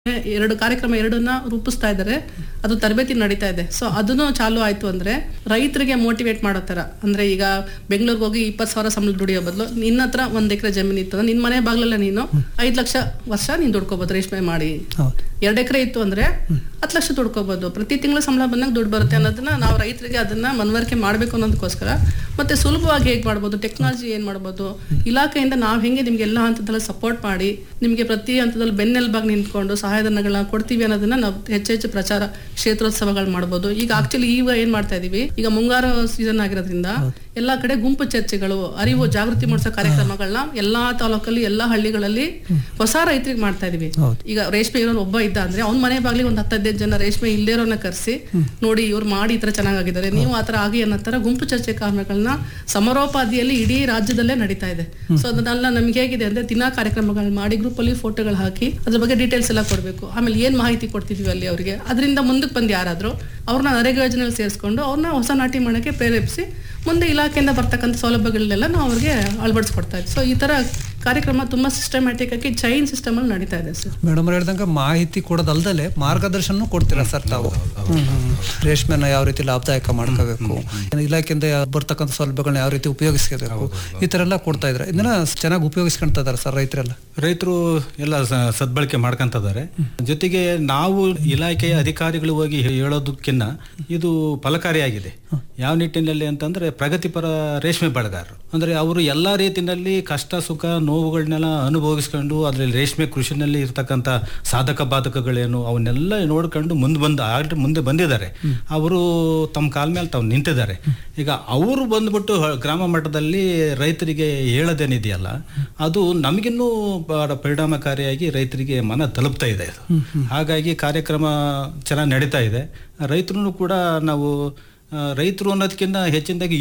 2 ಕಾರ್ಯಕ್ರಮ ಎರಡನ್ನ ರೂಪಿಸ್ತಾ ಇದ್ದಾರೆ. ಅದು ತರಬೇತಿ ನಡೀತಾ ಇದೆ. ಸೊ ಅದನ್ನು ಚಾಲು ಆಯ್ತು ಅಂದ್ರೆ ರೈತರಿಗೆ ಮೋಟಿವೇಟ್ ಮಾಡೋ ತರ, ಅಂದ್ರೆ ಈಗ ಬೆಂಗಳೂರಿಗೆ ಹೋಗಿ 20,000 ಸಂಬಳ ದುಡಿಯೋ ಬದಲು ನಿನ್ನ ಹತ್ರ 1 ಎಕರೆ ಜಮೀನು ಇತ್ತು, ನಿನ್ ಮನೆ ಬಾಗ್ಲಲ್ಲ ನೀನು 5 ಲಕ್ಷ ವರ್ಷ ನೀನ್ ದುಡ್ಕೋಬಹುದು ರೇಷ್ಮೆ ಮಾಡಿ. 2 ಎಕರೆ ಇತ್ತು ಅಂದ್ರೆ 10 ಲಕ್ಷ ದುಡ್ಕೋಬಹುದು. ಪ್ರತಿ ತಿಂಗಳು ಸಂಬಳ ಬಂದಾಗ ದುಡ್ಡು ಬರುತ್ತೆ ಅನ್ನೋದನ್ನ ನಾವು ರೈತರಿಗೆ ಅದನ್ನ ಮನವರಿಕೆ ಮಾಡ್ಬೇಕು ಅನ್ನೋದಕ್ಕೋಸ್ಕರ, ಮತ್ತೆ ಸುಲಭವಾಗಿ ಹೇಗ್ ಮಾಡ್ಬೋದು, ಟೆಕ್ನಾಲಜಿ ಏನ್ ಮಾಡ್ಬೋದು, ಇಲಾಖೆಯಿಂದ ನಾವು ಹೆಂಗೆ ನಿಮ್ಗೆ ಎಲ್ಲಾ ಹಂತದಲ್ಲಿ ಸಪೋರ್ಟ್ ಮಾಡಿ ನಿಮ್ಗೆ ಪ್ರತಿ ಹಂತದಲ್ಲಿ ಬೆನ್ನೆಲುಬಾಗಿ ನಿಂತ್ಕೊಂಡು ಸಹಾಯಧನಗಳನ್ನ ಕೊಡ್ತೀವಿ ಅನ್ನೋದನ್ನ ನಾವು ಹೆಚ್ಚೆಚ್ಚು ಪ್ರಚಾರ ಕ್ಷೇತ್ರೋತ್ಸವಗಳು ಮಾಡ್ಬೋದು. ಈಗ ಆಕ್ಚುಲಿ ಈಗ ಏನ್ ಮಾಡ್ತಾ ಇದೀವಿ, ಈಗ ಮುಂಗಾರು ಸೀಸನ್ ಆಗಿರೋದ್ರಿಂದ ಎಲ್ಲಾ ಕಡೆ ಗುಂಪು ಚರ್ಚೆಗಳು, ಅರಿವು ಜಾಗೃತಿ ಮೂಡಿಸೋ ಕಾರ್ಯಕ್ರಮಗಳನ್ನ ಎಲ್ಲಾ ತಾಲೂಕಲ್ಲಿ ಎಲ್ಲಾ ಹಳ್ಳಿಗಳಲ್ಲಿ ಹೊಸ ರೈತರಿಗೆ ಮಾಡ್ತಾ ಇದೀವಿ. ಈಗ ರೇಷ್ಮೆ ಇರೋನು ಒಬ್ಬ ಇದ್ದ ಅಂದ್ರೆ ಅವ್ನ ಮನೆ ಬಾಗ್ಲಿ ಒಂದ್ 10-15 ಜನ ರೇಷ್ಮೆ ಇಲ್ಲೇರೋನ ಕರೆಸಿ ನೋಡಿ ಇವ್ರು ಮಾಡಿ ಈ ತರ ಚೆನ್ನಾಗಿದ್ದಾರೆ, ನೀವು ಆತರ ಆಗಿ ಅನ್ನೋ ತರ ಗುಂಪು ಚರ್ಚೆ ಕಾರ್ಯಕ್ರಮಗಳನ್ನ ಸಮರೋಪಾದಿಯಲ್ಲಿ ಇಡೀ ರಾಜ್ಯದಲ್ಲೇ ನಡೀತಾ ಇದೆ. ಸೊ ಅದನ್ನೆಲ್ಲ ನಮ್ಗೆ ಹೇಗಿದೆ ಅಂದ್ರೆ ದಿನಾ ಕಾರ್ಯಕ್ರಮಗಳು ಮಾಡಿ ಗ್ರೂಪ್ ಅಲ್ಲಿ ಫೋಟೋಗಳು ಹಾಕಿ ಅದ್ರ ಬಗ್ಗೆ ಡೀಟೇಲ್ಸ್ ಎಲ್ಲ ಕೊಡ್ಬೇಕು. ಆಮೇಲೆ ಏನ್ ಮಾಹಿತಿ ಕೊಡ್ತಿದ್ವಿ ಅಲ್ಲಿ ಅವರಿಗೆ, ಅದರಿಂದ ಮುಂದಕ್ಕೆ ಬಂದು ಯಾರಾದ್ರೂ ಅವ್ರನ್ನ ನರೇಗಾ ಯೋಜನೆಯಲ್ಲಿ ಸೇರಿಸ್ಕೊಂಡು ಅವ್ರನ್ನ ಹೊಸ ನಾಟಿ ಮಾಡಕ್ಕೆ ಪ್ರೇರೇಪಿಸಿ ಮುಂದೆ ಇಲಾಖೆಯಿಂದ ಬರ್ತಕ್ಕಂಥ ಸೌಲಭ್ಯಗಳನ್ನೆಲ್ಲ ನಾವು ಅವ್ರಿಗೆ ಅಳವಡಿಸ್ಕೊಡ್ತಾ ಇದ್ವಿ. ಸೊ ಈ ತರ ಕಾರ್ಯಕ್ರಮ ತುಂಬಾ ಸಿಸ್ಟಮ್ಯಾಟಿಕ್ ಆಗಿ ಚೈನ್ ಸಿಸ್ಟಮ್ ಅಲ್ಲಿ ನಡೀತಾ ಇದೆ ಸರ್. ಮೇಡಮ್ ಹೇಳ್ದಂಗೆ ಮಾಹಿತಿ ಕೊಡೋದಲ್ದಲೆ ಮಾರ್ಗದರ್ಶನ ಕೊಡ್ತೀರಾ ಸರ್ ತಾವು? ರೇಷ್ಮೆನ ಯಾವ ರೀತಿ ಲಾಭದಾಯಕ ಮಾಡ್ಕೋಬೇಕು, ಇಲಾಖೆಯಿಂದ ಬರ್ತಕ್ಕಂಥ ಸೌಲಭ್ಯಗಳನ್ನ ಯಾವ ರೀತಿ ಉಪಯೋಗಿಸ್ಕೋಬೇಕು, ಈ ತರ ಎಲ್ಲ ಕೊಡ್ತಾ ಇದ್ದಾರೆ. ಇದನ್ನ ಚೆನ್ನಾಗಿ ಉಪಯೋಗಿಸ್ಕೊಂತ ಇದಾರೆ ಸರ್ ರೈತರು ಎಲ್ಲ ಸದ್ಬಳಕೆ ಮಾಡ್ಕೊಂತ ಇದಾರೆ. ಜೊತೆಗೆ ನಾವು ಇಲಾಖೆಯ ಅಧಿಕಾರಿಗಳು ಹೋಗಿ ಹೇಳೋದಕ್ಕಿಂತ ಇದು ಫಲಕಾರಿಯಾಗಿದೆ. ಯಾವ ನಿಟ್ಟಿನಲ್ಲಿ ಅಂತಂದ್ರೆ ಪ್ರಗತಿಪರ ರೇಷ್ಮೆ ಬೆಳೆಗಾರರು ಅಂದ್ರೆ ಅವರು ಎಲ್ಲಾ ರೀತಿಯಲ್ಲಿ ಕಷ್ಟ ಸುಖ ನೋವುಗಳನ್ನೆಲ್ಲ ಅನುಭವಿಸ್ಕೊಂಡು ಅದ್ರಲ್ಲಿ ರೇಷ್ಮೆ ಕೃಷಿನಲ್ಲಿ ಇರ್ತಕ್ಕಂಥ ಸಾಧಕ ಬಾಧಕಗಳೇನು ಅವನ್ನೆಲ್ಲ ನೋಡ್ಕೊಂಡು ಮುಂದೆ ಬಂದಿದ್ದಾರೆ. ಅವರು ತಮ್ಮ ಕಾಲ ಮೇಲೆ ತಾವು ನಿಂತಿದ್ದಾರೆ. ಈಗ ಅವರು ಬಂದ್ಬಿಟ್ಟು ಗ್ರಾಮ ಮಟ್ಟದಲ್ಲಿ ರೈತರಿಗೆ ಹೇಳೋದೇನಿದೆಯಲ್ಲ ಅದು ನಮಗಿನ್ನೂ ಪರಿಣಾಮಕಾರಿಯಾಗಿ ರೈತರಿಗೆ ಮನ ತಲುಪ್ತಾ ಇದೆ. ಹಾಗಾಗಿ ಕಾರ್ಯಕ್ರಮ ಚೆನ್ನಾಗಿ ನಡೀತಾ ಇದೆ. ರೈತರು ಕೂಡ ನಾವು ರೈತರು ಅನ್ನೋದಕ್ಕಿಂತ ಹೆಚ್ಚಿನದಾಗಿ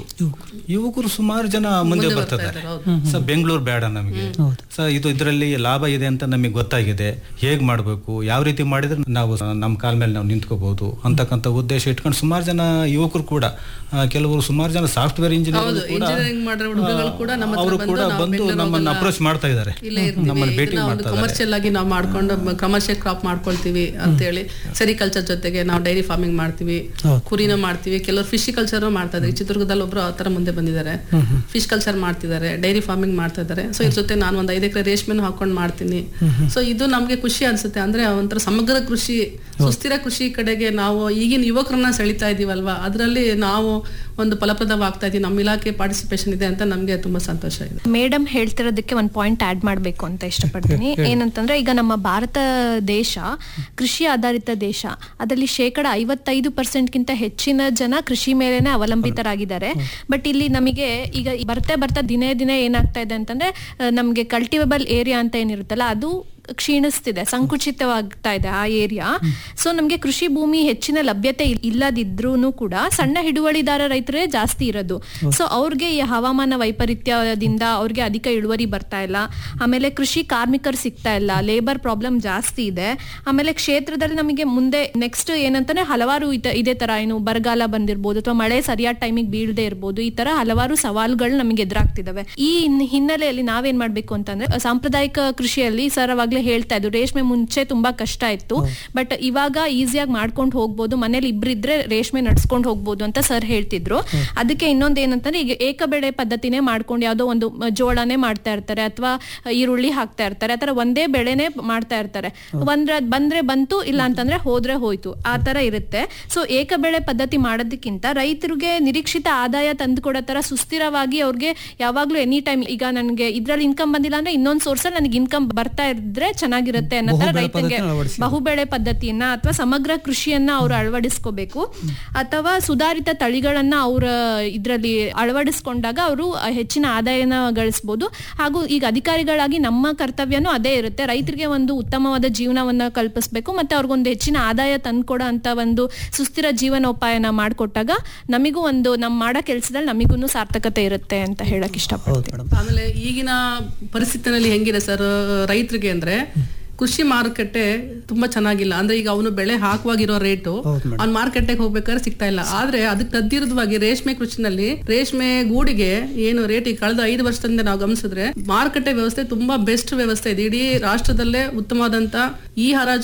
ಯುವಕರು ಸುಮಾರು ಜನ ಮುಂದೆ ಬರ್ತಿದ್ದಾರೆ. ಸರ್ ಬೆಂಗಳೂರು ಬೇಡ ನಮಗೆ, ಸರ್ ಇದರಲ್ಲಿ ಲಾಭ ಇದೆ ಅಂತ ನಮಗೆ ಗೊತ್ತಾಗಿದೆ, ಹೇಗ್ ಮಾಡಬೇಕು, ಯಾವ ರೀತಿ ಮಾಡಿದ್ರೆ ನಾವು ನಮ್ಮ ಕಾಲ ಮೇಲೆ ನಾವು ನಿಂತ್ಕೋಬಹುದು ಅಂತಕ್ಕಂಥ ಉದ್ದೇಶ ಇಟ್ಕೊಂಡು ಸುಮಾರು ಜನ ಯುವಕರು ಕೂಡ, ಕೆಲವರು ಸುಮಾರು ಜನ ಸಾಫ್ಟ್ವೇರ್ ಇಂಜಿನಿಯರಿಂಗ್ ಕೂಡ ಅವರು ಕೂಡ ಬಂದು ನಮ್ಮನ್ನು ಅಪ್ರೋಚ್ ಮಾಡ್ತಾ ಇದ್ದಾರೆ, ನಮ್ಮನ್ನು ಭೇಟಿ ಮಾಡ್ತಾ ಇದ್ದಾರೆ. ಕಮರ್ಷಿಯಲ್ ಆಗಿ ನಾವು ಮಾಡ್ಕೊಂಡು ಕಮರ್ಷಿಯಲ್ ಕ್ರಾಪ್ ಮಾಡ್ಕೊಳ್ತೀವಿ ಅಂತ ಹೇಳಿ, ಸೆರಿಕಲ್ಚರ್ ಜೊತೆಗೆ ನಾವು ಡೈರಿ ಫಾರ್ಮಿಂಗ್ ಮಾಡ್ತೀವಿ, ಕುರಿನ ಮಾಡ್ತೀವಿ, ಕೆಲವರು ಫಿಶ್ ಕಲ್ಚರ್ ಮಾಡ್ತಾ ಇದ್ದಾರೆ. ಚಿತ್ರದುರ್ಗದಲ್ಲಿ ಒಬ್ರು ಆ ತರ ಮುಂದೆ ಬಂದಿದ್ದಾರೆ, ಫಿಶ್ ಕಲ್ಚರ್ ಮಾಡ್ತಿದ್ದಾರೆ, ಡೈರಿ ಫಾರ್ಮಿಂಗ್ ಮಾಡ್ತಾ ಇದ್ದಾರೆ. ಸೊ ಇದ್ರ ಜೊತೆ ನಾನು 5 ಎಕರೆ ರೇಷ್ಮೆನೂ ಹಾಕೊಂಡು ಮಾಡ್ತೀನಿ. ಸೊ ಇದು ನಮ್ಗೆ ಖುಷಿ ಅನ್ಸುತ್ತೆ. ಅಂದ್ರೆ ಒಂಥರ ಸಮಗ್ರ ಕೃಷಿ, ಸುಸ್ಥಿರ ಕೃಷಿ ಕಡೆಗೆ ನಾವು ಈಗಿನ ಯುವಕರನ್ನ ಸೆಳಿತಾ ಇದೀವಲ್ವಾ, ಅದರಲ್ಲಿ ನಾವು ಒಂದು ಫಲಪ್ರದವಾಗ್ತಾ ಇದೀವಿ. ನಮ್ಮ ಇಲಾಖೆ ಪಾರ್ಟಿಸಿಪೇಷನ್ ಇದೆ ಅಂತ ನಮ್ಗೆ ತುಂಬಾ ಸಂತೋಷ ಇದೆ. ಮೇಡಮ್ ಹೇಳ್ತಿರೋದಕ್ಕೆ ಒಂದು ಪಾಯಿಂಟ್ ಆಡ್ ಮಾಡ್ಬೇಕು ಅಂತ ಇಷ್ಟಪಡ್ತೀನಿ. ಏನಂತಂದ್ರೆ ಈಗ ನಮ್ಮ ಭಾರತ ದೇಶ ಕೃಷಿ ಆಧಾರಿತ ದೇಶ. ಅದರಲ್ಲಿ 55% ಹೆಚ್ಚಿನ ಜನ ಕೃಷಿ ಮೇಲೆನೆ ಅವಲಂಬಿತರಾಗಿದ್ದಾರೆ. ಬಟ್ ಇಲ್ಲಿ ನಮಗೆ ಈಗ ಬರ್ತಾ ದಿನೇ ದಿನೇ ಏನಾಗ್ತಾ ಇದೆ ಅಂತಂದ್ರೆ ನಮ್ಗೆ ಕಲ್ಟಿವೇಬಲ್ ಏರಿಯಾ ಅಂತ ಏನಿರುತ್ತಲ್ಲ ಅದು ಕ್ಷೀಣಿಸ್ತಿದೆ, ಸಂಕುಚಿತವಾಗ್ತಾ ಇದೆ ಆ ಏರಿಯಾ. ಸೊ ನಮ್ಗೆ ಕೃಷಿ ಭೂಮಿ ಹೆಚ್ಚಿನ ಲಭ್ಯತೆ ಇಲ್ಲದಿದ್ರೂ ಕೂಡ ಸಣ್ಣ ಹಿಡುವಳಿದಾರ ರೈತರೇ ಜಾಸ್ತಿ ಇರೋದು. ಸೊ ಅವ್ರಿಗೆ ಈ ಹವಾಮಾನ ವೈಪರೀತ್ಯದಿಂದ ಅವ್ರಿಗೆ ಅಧಿಕ ಇಳುವರಿ ಬರ್ತಾ ಇಲ್ಲ. ಆಮೇಲೆ ಕೃಷಿ ಕಾರ್ಮಿಕರು ಸಿಗ್ತಾ ಇಲ್ಲ, ಲೇಬರ್ ಪ್ರಾಬ್ಲಮ್ ಜಾಸ್ತಿ ಇದೆ. ಆಮೇಲೆ ಕ್ಷೇತ್ರದಲ್ಲಿ ನಮಗೆ ಮುಂದೆ ನೆಕ್ಸ್ಟ್ ಏನಂತಾನೆ ಹಲವಾರು ಇದೇ ತರ ಏನು ಬರಗಾಲ ಬಂದಿರ್ಬೋದು ಅಥವಾ ಮಳೆ ಸರಿಯಾದ ಟೈಮಿಗೆ ಬೀಳದೆ ಇರ್ಬೋದು. ಈ ತರ ಹಲವಾರು ಸವಾಲುಗಳು ನಮಗೆ ಎದುರಾಗ್ತಿದಾವೆ. ಈ ಹಿನ್ನೆಲೆಯಲ್ಲಿ ನಾವೇನ್ ಮಾಡ್ಬೇಕು ಅಂತಂದ್ರೆ ಸಾಂಪ್ರದಾಯಿಕ ಕೃಷಿಯಲ್ಲಿ ಸರವಾಗಿ ಹೇಳ್ತಾ ಇದ್ರು ರೇಷ್ಮೆ ಮುಂಚೆ ತುಂಬಾ ಕಷ್ಟ ಇತ್ತು, ಬಟ್ ಇವಾಗ ಈಸಿಯಾಗಿ ಮಾಡ್ಕೊಂಡು ಹೋಗ್ಬೋದು, ಮನೇಲಿ ಇಬ್ರಿದ್ರೆ ರೇಷ್ಮೆ ನಡ್ಸ್ಕೊಂಡು ಹೋಗ್ಬೋದು ಅಂತ ಸರ್ ಹೇಳ್ತಿದ್ರು. ಅದಕ್ಕೆ ಇನ್ನೊಂದ್ ಏನಂತಂದ್ರೆ ಈಗ ಏಕ ಬೆಳೆ ಪದ್ಧತಿನೇ ಮಾಡ್ಕೊಂಡು ಯಾವ್ದೋ ಒಂದು ಜೋಳನೇ ಮಾಡ್ತಾ ಇರ್ತಾರೆ ಅಥವಾ ಈರುಳ್ಳಿ ಹಾಕ್ತಾ ಇರ್ತಾರೆ, ಆತರ ಒಂದೇ ಬೆಳೆನೇ ಮಾಡ್ತಾ ಇರ್ತಾರೆ. ಬಂದ್ರೆ ಬಂತು, ಇಲ್ಲ ಅಂತಂದ್ರೆ ಹೋದ್ರೆ ಹೋಯ್ತು, ಆ ತರ ಇರುತ್ತೆ. ಸೊ ಏಕ ಬೆಳೆ ಪದ್ಧತಿ ಮಾಡೋದಕ್ಕಿಂತ ರೈತರಿಗೆ ನಿರೀಕ್ಷಿತ ಆದಾಯ ತಂದುಕೊಡೋ ತರ ಸುಸ್ಥಿರವಾಗಿ ಅವ್ರಿಗೆ ಯಾವಾಗ್ಲೂ ಎನಿ ಟೈಮ್ ಈಗ ನನಗೆ ಇದ್ರಲ್ಲಿ ಇನ್ಕಮ್ ಬಂದಿಲ್ಲ ಅಂದ್ರೆ ಇನ್ನೊಂದ್ ಸೋರ್ಸ್ ನನಗೆ ಇನ್ಕಮ್ ಬರ್ತಾ ಇದ್ರೆ ಚೆನ್ನಾಗಿರುತ್ತೆ ಅನ್ನೋ ತರ ರೈತರಿಗೆ ಬಹುಬೆಳೆ ಪದ್ಧತಿಯನ್ನ ಅಥವಾ ಸಮಗ್ರ ಕೃಷಿಯನ್ನ ಅವ್ರು ಅಳವಡಿಸ್ಕೋಬೇಕು. ಅಥವಾ ಸುಧಾರಿತ ತಳಿಗಳನ್ನ ಅವ್ರ ಇದ್ರಲ್ಲಿ ಅಳವಡಿಸ್ಕೊಂಡಾಗ ಅವರು ಹೆಚ್ಚಿನ ಆದಾಯನ ಗಳಿಸಬಹುದು. ಹಾಗೂ ಈಗ ಅಧಿಕಾರಿಗಳಾಗಿ ನಮ್ಮ ಕರ್ತವ್ಯನೂ ಅದೇ ಇರುತ್ತೆ, ರೈತರಿಗೆ ಒಂದು ಉತ್ತಮವಾದ ಜೀವನವನ್ನ ಕಲ್ಪಿಸಬೇಕು ಮತ್ತೆ ಅವ್ರಿಗೊಂದು ಹೆಚ್ಚಿನ ಆದಾಯ ತಂದ್ಕೊಡೋ ಅಂತ ಒಂದು ಸುಸ್ಥಿರ ಜೀವನೋಪಾಯನ ಮಾಡಿಕೊಟ್ಟಾಗ ನಮಿಗೂ ಒಂದು ನಮ್ಮ ಮಾಡೋ ಕೆಲಸದಲ್ಲಿ ನಮಿಗೂ ಸಾರ್ಥಕತೆ ಇರುತ್ತೆ ಅಂತ ಹೇಳಕ್ ಇಷ್ಟಪಡ್ತೀನಿ. ಆಮೇಲೆ ಈಗಿನ ಪರಿಸ್ಥಿತಿನಲ್ಲಿ ಹೆಂಗಿದೆ ಸರ್ ರೈತರಿಗೆ ಅಂದ್ರೆ ಕೃಷಿ ಮಾರುಕಟ್ಟೆ ತುಂಬಾ ಚೆನ್ನಾಗಿಲ್ಲ. ಅಂದ್ರೆ ಈಗ ಅವನು ಬೆಳೆ ಹಾಕುವಾಗಿರೋ ರೇಟು ಅವ್ನ ಮಾರ್ಕೆಟ್ಗೆ ಹೋಗ್ಬೇಕಾದ್ರೆ ಸಿಗ್ತಾ ಇಲ್ಲ. ಆದ್ರೆ ಅದಕ್ಕೆ ತದ್ವಿರುದ್ಧವಾಗಿ ರೇಷ್ಮೆ ಕೃಷಿನಲ್ಲಿ ರೇಷ್ಮೆ ಗೂಡಿಗೆ ಏನು ರೇಟ್ ಈಗ ಕಳೆದ 5 ವರ್ಷದಿಂದ ನಾವು ಗಮನಿಸಿದ್ರೆ ಮಾರುಕಟ್ಟೆ ವ್ಯವಸ್ಥೆ ತುಂಬಾ ಬೆಸ್ಟ್ ವ್ಯವಸ್ಥೆ ಇದೆ. ಇಡೀ ರಾಷ್ಟ್ರದಲ್ಲೇ ಉತ್ತಮವಾದಂತ ಈ ಹರಾಜು